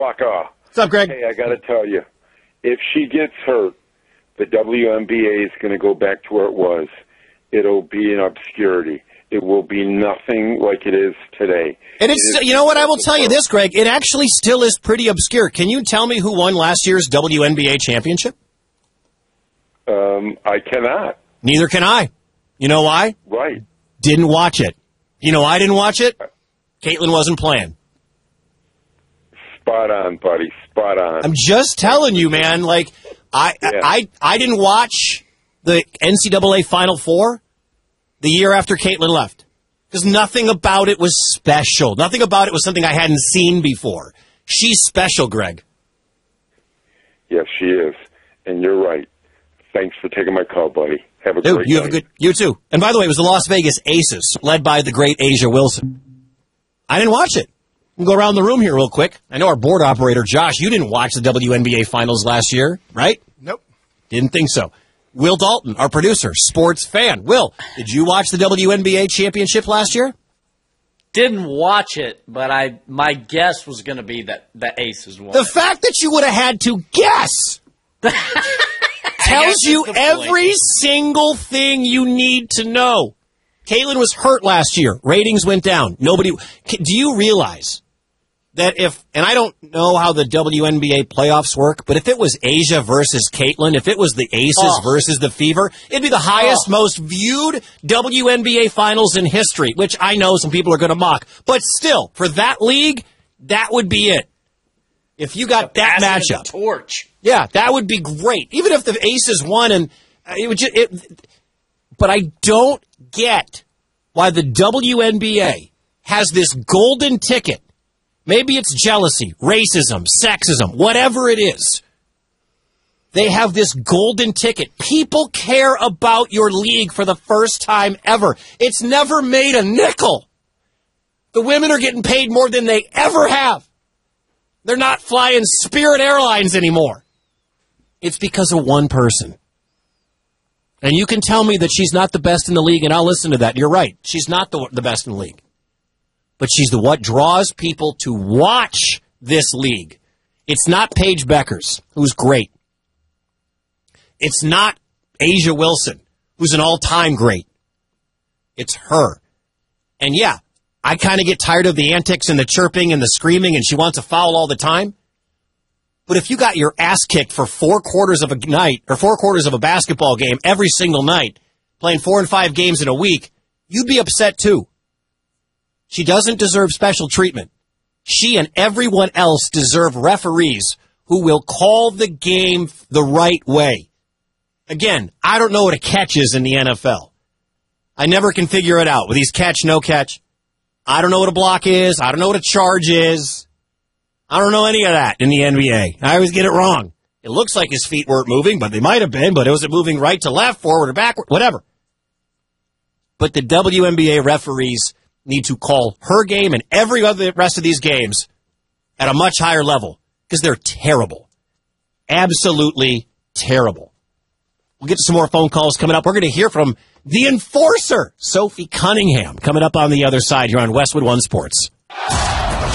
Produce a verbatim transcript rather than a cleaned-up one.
Fuck off. What's up, Greg? Hey, I got to tell you, if she gets hurt, the W N B A is going to go back to where it was. It'll be in obscurity. It will be nothing like it is today. And it's, it you know what, I will tell you this, Greg, it actually still is pretty obscure. Can you tell me who won last year's W N B A championship? Um, I cannot. Neither can I. You know why? Right. Didn't watch it. You know I didn't watch it? Caitlin wasn't playing. Spot on, buddy. Spot on. I'm just telling you, man, like, I, Yeah. I, I didn't watch the N C double A Final Four the year after Caitlin left. Because nothing about it was special. Nothing about it was something I hadn't seen before. She's special, Greg. Yes, she is. And you're right. Thanks for taking my call, buddy. Have a Dude, great you night. have a good, you too. And by the way, it was the Las Vegas Aces, led by the great Asia Wilson. I didn't watch it. We'll go around the room here real quick. I know our board operator, Josh, you didn't watch the W N B A Finals last year, right? Nope. Didn't think so. Will Dalton, our producer, sports fan. Will, did you watch the W N B A championship last year? Didn't watch it, but I my guess was going to be that the Aces won. The fact that you would have had to guess tells you every single thing you need to know. Caitlin was hurt last year. Ratings went down. Nobody. Do you realize that if, and I don't know how the W N B A playoffs work, but if it was Asia versus Caitlin, if it was the Aces Oh. versus the Fever, it'd be the highest, Oh. most viewed W N B A finals in history, which I know some people are going to mock. But still, for that league, that would be it. If you got that Passing of matchup. the torch. Yeah, that would be great. Even if the Aces won, and uh, it would just, it, but I don't get why the W N B A has this golden ticket. Maybe it's jealousy, racism, sexism, whatever it is. They have this golden ticket. People care about your league for the first time ever. It's never made a nickel. The women are getting paid more than they ever have. They're not flying Spirit Airlines anymore. It's because of one person. And you can tell me that she's not the best in the league, and I'll listen to that. You're right. She's not the, the best in the league. But she's the what draws people to watch this league. It's not Paige Beckers, who's great. It's not Asia Wilson, who's an all-time great. It's her. And yeah, I kind of get tired of the antics and the chirping and the screaming, and she wants a foul all the time. But if you got your ass kicked for four quarters of a night, or four quarters of a basketball game every single night, playing four and five games in a week, you'd be upset too. She doesn't deserve special treatment. She and everyone else deserve referees who will call the game the right way. Again, I don't know what a catch is in the N F L. I never can figure it out with these catch, no catch. I don't know what a block is. I don't know what a charge is. I don't know any of that in the N B A. I always get it wrong. It looks like his feet weren't moving, but they might have been, but it was it moving right to left, forward or backward, whatever. But the W N B A referees need to call her game and every other rest of these games at a much higher level because they're terrible. Absolutely terrible. We'll get to some more phone calls coming up. We're going to hear from the enforcer, Sophie Cunningham, coming up on the other side here on Westwood One Sports.